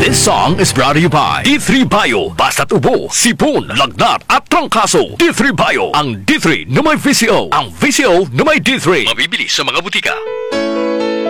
This song is brought to you by D3 Bio. Basta't ubo, sipon, lagnat at trangkaso. D3 Bio. Ang D3 na may VCO. Ang VCO na may D3. Mabibili sa mga butika.